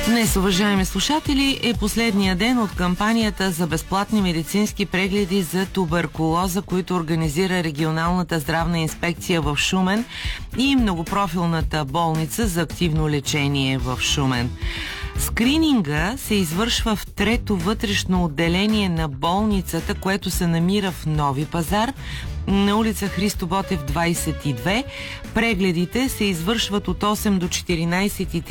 Днес, уважаеми слушатели, е последния ден от кампанията за безплатни медицински прегледи за туберкулоза, които организира регионалната здравна инспекция в Шумен и многопрофилната болница за активно лечение в Шумен. Скрининга се извършва в трето вътрешно отделение на болницата, което се намира в Нови пазар, на улица Христо Ботев 22. Прегледите се извършват от 8 до 14:30